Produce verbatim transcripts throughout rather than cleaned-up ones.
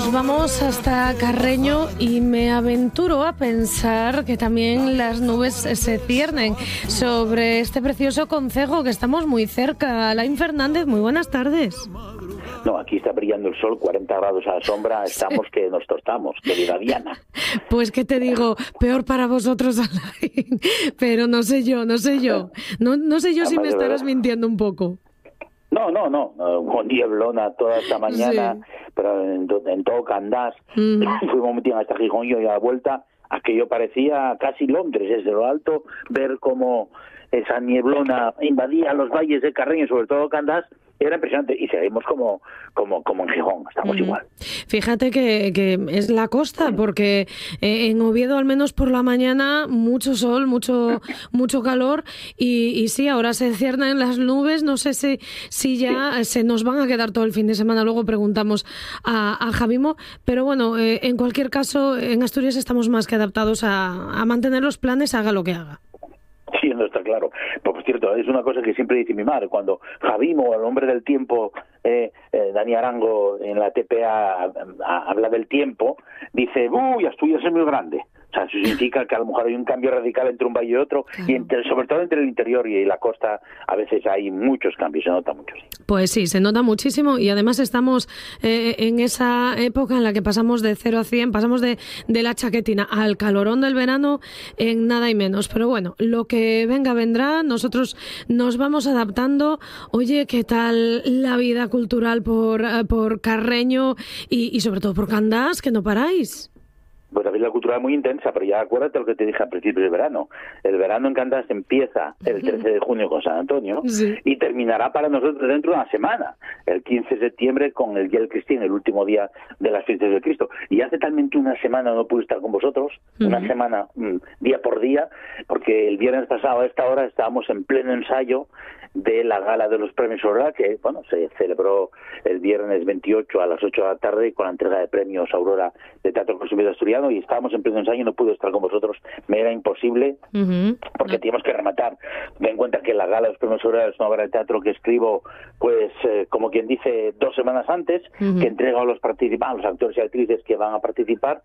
Nos vamos hasta Carreño y me aventuro a pensar que también las nubes se ciernen sobre este precioso concejo, que estamos muy cerca. Alain Fernández, muy buenas tardes. No, aquí está brillando el sol, cuarenta grados a la sombra, estamos que nos tostamos, querida Diana. Pues qué te digo, peor para vosotros, Alain, pero no sé yo, no sé yo, no, no sé yo si me estarás mintiendo un poco. No, no, no, con nieblona toda esta mañana, sí. Pero en, en todo Candás, mm. fuimos un día hasta Gijón y a la vuelta, aquello parecía casi Londres, desde lo alto, ver cómo esa nieblona invadía los valles de Carreño, sobre todo Candás, era impresionante, y seguimos como como como en Gijón, estamos uh-huh. igual. Fíjate que, que es la costa, porque eh, en Oviedo al menos por la mañana mucho sol, mucho mucho calor, y, y sí, ahora se ciernen las nubes, no sé si, si ya sí. se nos van a quedar todo el fin de semana, luego preguntamos a, a Javimo, pero bueno, eh, en cualquier caso, en Asturias estamos más que adaptados a, a mantener los planes, haga lo que haga. Sí, no está claro. Pues, por cierto, es una cosa que siempre dice mi madre. Cuando Javimo, el hombre del tiempo, eh, eh, Dani Arango, en la T P A, a, a, habla del tiempo, dice, uy, Asturias es muy grande. O sea, eso significa que a lo mejor hay un cambio radical entre un valle y otro, claro. y entre, sobre todo entre el interior y la costa, a veces hay muchos cambios, se nota mucho. Sí. Pues sí, se nota muchísimo, y además estamos eh, en esa época en la que pasamos de cero a cien, pasamos de, de la chaquetina al calorón del verano en nada y menos. Pero bueno, lo que venga vendrá, nosotros nos vamos adaptando. Oye, ¿qué tal la vida cultural por, por Carreño y, y sobre todo por Candás, que no paráis? Pues la vida cultural es muy intensa, pero ya acuérdate lo que te dije al principio del verano. El verano en Candás empieza el trece de junio con San Antonio, sí. y terminará para nosotros dentro de una semana, el quince de septiembre con el Día del Cristín, el último día de las fiestas del Cristo. Y hace talmente una semana no pude estar con vosotros, uh-huh. una semana, mm, día por día, porque el viernes pasado a esta hora estábamos en pleno ensayo de la gala de los premios Aurora, que bueno, se celebró el viernes veintiocho a las ocho de la tarde con la entrega de premios Aurora de Teatro Consumidor Asturiano, y estábamos en pleno ensayo y no pude estar con vosotros, me era imposible, uh-huh. porque no. teníamos que rematar. Ten en cuenta que la gala de los premios Aurora es una obra de teatro que escribo, pues, eh, como quien dice, dos semanas antes, uh-huh. que entrego a los participantes, los actores y actrices que van a participar,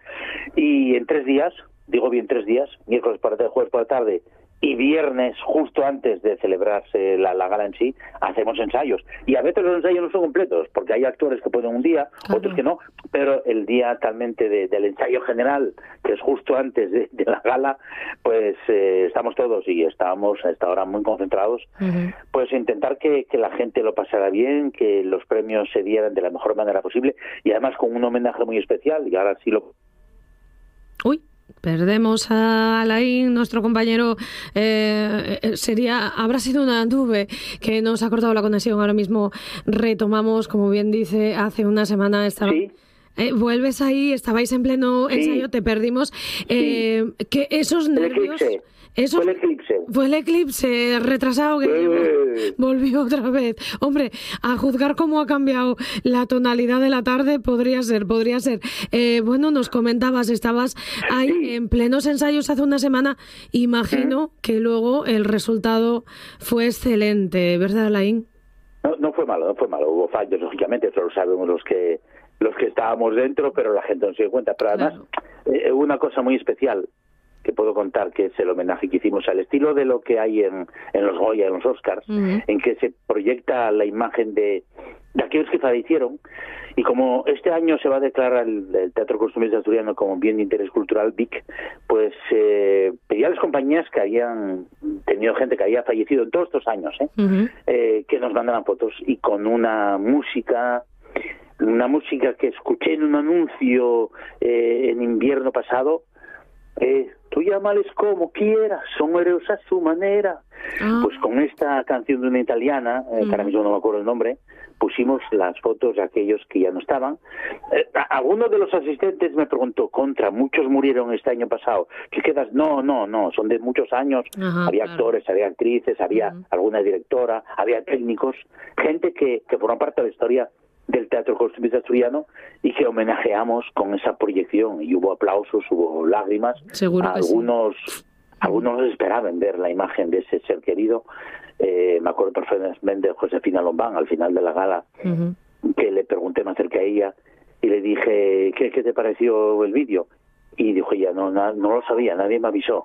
y en tres días, digo bien tres días, miércoles por la tarde, jueves por la tarde, y viernes, justo antes de celebrarse la, la gala en sí, hacemos ensayos. Y a veces los ensayos no son completos, porque hay actores que pueden un día, claro. otros que no, pero el día talmente de, del ensayo general, que es justo antes de, de la gala, pues eh, estamos todos, y estamos a esta hora muy concentrados, uh-huh. pues intentar que, que la gente lo pasara bien, que los premios se dieran de la mejor manera posible, y además con un homenaje muy especial, y ahora sí lo... Uy. Perdemos a Alain, nuestro compañero, eh, sería, habrá sido una nube que nos ha cortado la conexión. Ahora mismo retomamos, como bien dice, hace una semana estaba... ¿Sí? Eh, vuelves ahí, estabais en pleno sí. ensayo, te perdimos. Eh, sí. Que esos nervios... Eso fue el eclipse. Fue el eclipse retrasado que eh. volvió otra vez. Hombre, a juzgar cómo ha cambiado la tonalidad de la tarde, podría ser, podría ser. Eh, bueno, nos comentabas, estabas ahí sí. en plenos ensayos hace una semana. Imagino ¿Eh? que luego el resultado fue excelente, ¿verdad, Alain? No, no fue malo, no fue malo. Hubo fallos, lógicamente, eso lo sabemos los que los que estábamos dentro, pero la gente no se dio cuenta. Pero además, claro. eh, una cosa muy especial que puedo contar, que es el homenaje que hicimos al estilo de lo que hay en, en los Goya, en los Oscars, uh-huh. en que se proyecta la imagen de, de aquellos que fallecieron, y como este año se va a declarar el, el Teatro Consumidor Asturiano como bien de interés cultural, B I C, pues eh, pedí a las compañías que habían tenido gente que había fallecido en todos estos años, ¿eh? Uh-huh. Eh, que nos mandaran fotos, y con una música... una música que escuché en un anuncio eh, en invierno pasado, eh, tú llámales como quieras, son héroes a su manera. Ah. Pues con esta canción de una italiana, eh, mm. que ahora mismo no me acuerdo el nombre, pusimos las fotos de aquellos que ya no estaban. Eh, alguno de los asistentes me preguntó, contra, muchos murieron este año pasado, ¿qué quedas? No, no, no, son de muchos años. Ajá, había claro. actores, había actrices, había uh-huh. alguna directora, había técnicos, gente que, que forma parte de la historia del Teatro Consumidor Asturiano, y que homenajeamos con esa proyección, y hubo aplausos, hubo lágrimas. Seguro que algunos sí. algunos esperaban ver la imagen de ese ser querido. Eh, me acuerdo perfectamente de Josefina Lombán al final de la gala, uh-huh. que le pregunté más cerca a ella y le dije, ¿qué, qué te pareció el vídeo? Y dijo ella, no, no, no lo sabía, nadie me avisó.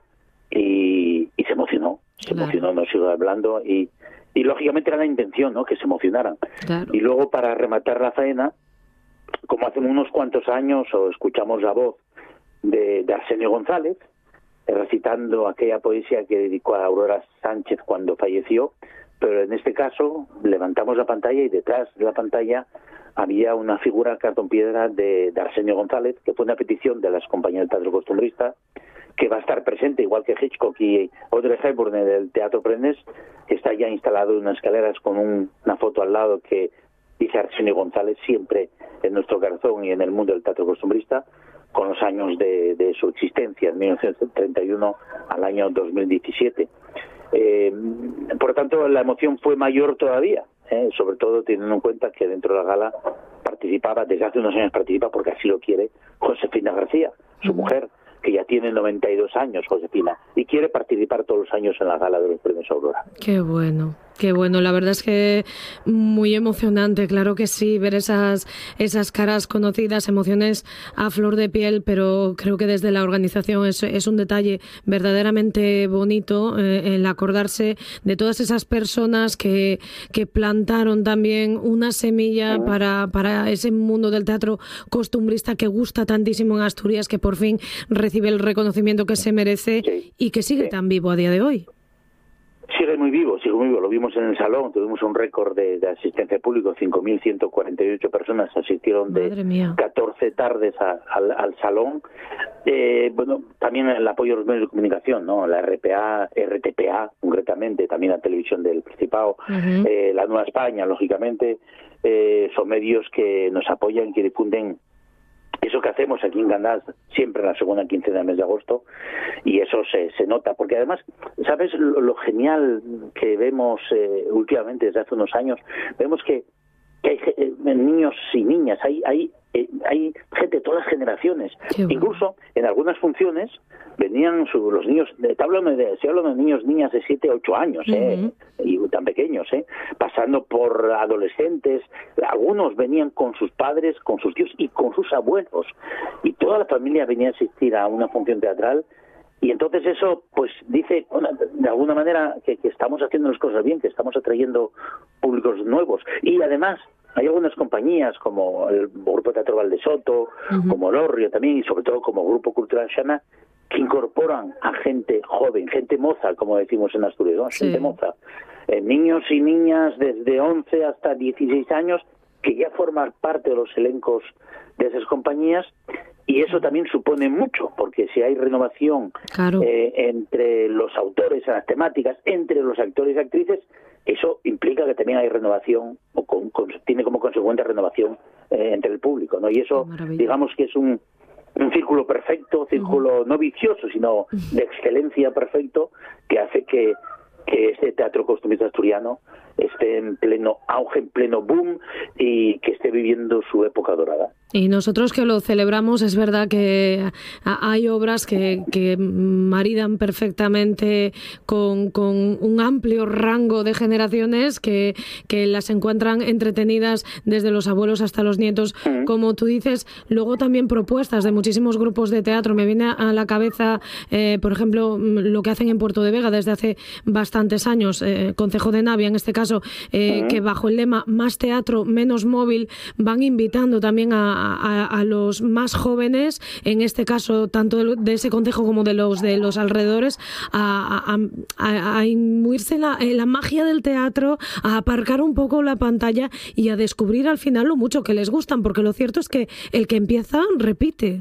Y, y se emocionó, se claro. emocionó, nos siguió hablando y, y lógicamente era la intención, ¿no?, que se emocionaran. Claro. Y luego, para rematar la faena, como hace unos cuantos años o escuchamos la voz de, de Arsenio González, recitando aquella poesía que dedicó a Aurora Sánchez cuando falleció, pero en este caso levantamos la pantalla y detrás de la pantalla había una figura cartón piedra de, de Arsenio González, que fue una petición de las compañías del teatro costumbrista, que va a estar presente, igual que Hitchcock y Audrey Hepburn en el Teatro Prendes, que está ya instalado en unas escaleras con un, una foto al lado que dice Arsenio González, siempre en nuestro corazón y en el mundo del teatro costumbrista, con los años de, de su existencia, en mil novecientos treinta y uno al año dos mil diecisiete. Eh, por lo tanto, la emoción fue mayor todavía, eh, sobre todo teniendo en cuenta que dentro de la gala participaba, desde hace unos años participa, porque así lo quiere, Josefina García, su mujer, que ya tiene noventa y dos años, Josefina, y quiere participar todos los años en la gala de los premios Aurora. Qué bueno. Qué bueno, la verdad es que muy emocionante, claro que sí, ver esas esas caras conocidas, emociones a flor de piel, pero creo que desde la organización es, es un detalle verdaderamente bonito eh, el acordarse de todas esas personas que, que plantaron también una semilla para, para ese mundo del teatro costumbrista que gusta tantísimo en Asturias, que por fin recibe el reconocimiento que se merece sí, y que sigue sí. tan vivo a día de hoy. Sigue muy vivo, sigue muy vivo. Lo vimos en el salón, tuvimos un récord de, de asistencia pública, cinco mil ciento cuarenta y ocho personas asistieron de catorce tardes a, al, al salón. Eh, bueno, también el apoyo de los medios de comunicación, ¿no? La R P A, R T P A, concretamente, también la televisión del Principado, uh-huh. eh, la Nueva España, lógicamente, eh, son medios que nos apoyan, que difunden eso que hacemos aquí en Gandás siempre en la segunda quincena del mes de agosto, y eso se, se nota, porque además, ¿sabes lo, lo genial que vemos eh, últimamente desde hace unos años? Vemos que, que hay eh, niños y niñas, hay hay eh, hay gente de todas las generaciones. Bueno. Incluso en algunas funciones venían su, los niños, te hablo de, se hablan de niños, niñas de siete, ocho años, uh-huh. eh, y tan pequeños, eh, pasando por adolescentes. Algunos venían con sus padres, con sus tíos y con sus abuelos, y toda la familia venía a asistir a una función teatral. Y entonces eso, pues dice, bueno, de alguna manera que, que estamos haciendo las cosas bien, que estamos atrayendo públicos nuevos. Y además hay algunas compañías como el Grupo Teatro Valdesoto, uh-huh. como Lorrio también, y sobre todo como Grupo Cultural Xana, que incorporan a gente joven, gente moza, como decimos en Asturias, ¿no? Sí. Gente moza. Eh, niños y niñas desde once hasta dieciséis años que ya forman parte de los elencos de esas compañías, y eso también supone mucho, porque si hay renovación claro. eh, entre los autores en las temáticas, entre los actores y actrices, eso implica que también hay renovación, o con, con, tiene como consecuencia renovación eh, entre el público, ¿no? Y eso, digamos que es un, un círculo perfecto, círculo uh-huh. no vicioso, sino de excelencia perfecto, que hace que, que este teatro costumbrista asturiano esté en pleno auge, en pleno boom, y que esté viviendo su época dorada. Y nosotros que lo celebramos, es verdad que hay obras que, que maridan perfectamente con, con un amplio rango de generaciones que, que las encuentran entretenidas desde los abuelos hasta los nietos, uh-huh. como tú dices. Luego también propuestas de muchísimos grupos de teatro. Me viene a la cabeza, eh, por ejemplo, lo que hacen en Puerto de Vega desde hace bastantes años, eh, Concejo de Navia en este caso, eh, uh-huh. que bajo el lema Más teatro, menos móvil, van invitando también a A, a los más jóvenes, en este caso tanto de, de ese concejo como de los de los alrededores, a, a, a, a imbuirse la, en la magia del teatro, a aparcar un poco la pantalla y a descubrir al final lo mucho que les gustan, porque lo cierto es que el que empieza repite.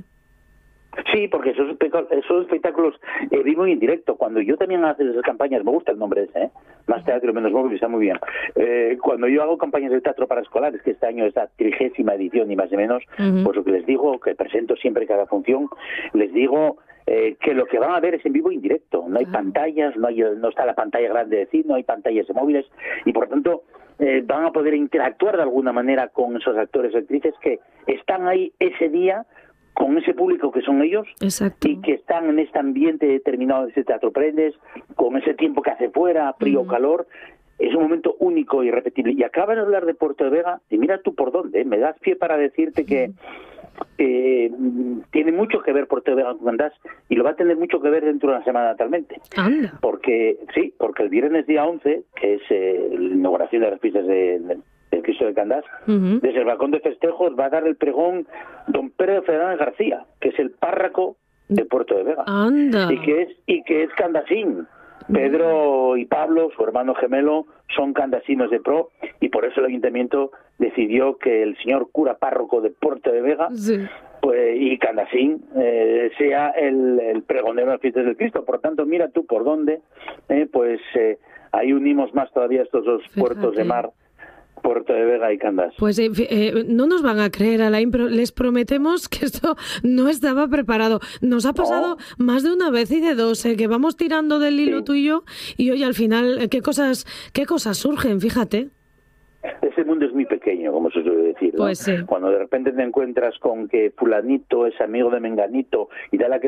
Sí, porque esos, esos espectáculos eh, vivo y en directo. Cuando yo también hago esas campañas, me gusta el nombre ese, ¿eh? Más teatro, menos móvil, está muy bien. Eh, cuando yo hago campañas de teatro para escolares, que este año es la trigésima edición y más o menos, uh-huh. pues lo que les digo, que presento siempre cada función, les digo eh, que lo que van a ver es en vivo y en directo. No hay uh-huh. pantallas, no hay, no está la pantalla grande de decir, no hay pantallas de móviles, y por lo tanto eh, van a poder interactuar de alguna manera con esos actores y actrices que están ahí ese día con ese público que son ellos. Exacto. Y que están en este ambiente determinado de ese Teatro Prendes, con ese tiempo que hace fuera, frío o uh-huh. calor. Es un momento único y irrepetible. Y acaban de hablar de Puerto de Vega, y mira tú por dónde, ¿eh? Me das pie para decirte que uh-huh. eh, tiene mucho que ver Puerto de Vega con Candás y lo va a tener mucho que ver dentro de una semana totalmente. Anda. Porque, sí, porque el viernes día once, que es eh, la inauguración de las fiestas de, de, del Cristo de Candás, uh-huh. desde el balcón de festejos va a dar el pregón don Pedro Fernández García, que es el párroco de Puerto de Vega. Anda. Y que es, y que es candasín. Pedro y Pablo, su hermano gemelo, son candasinos de pro y por eso el ayuntamiento decidió que el señor cura párroco de Puerto de Vega sí. pues, y candasín eh, sea el, el pregonero de las fiestas del Cristo. Por tanto, mira tú por dónde, eh, pues eh, ahí unimos más todavía estos dos Fíjate. puertos de mar, Puerto de Vega y Candás. Pues eh, eh, no nos van a creer, Alain, pero les prometemos que esto no estaba preparado. Nos ha pasado no. más de una vez y de dos, eh, que vamos tirando del hilo sí. tú y yo, y oye, al final, eh, ¿qué cosas qué cosas surgen? Fíjate. Ese mundo es muy pequeño, como se suele decir, ¿no? Pues sí. Cuando de repente te encuentras con que fulanito es amigo de menganito y da la que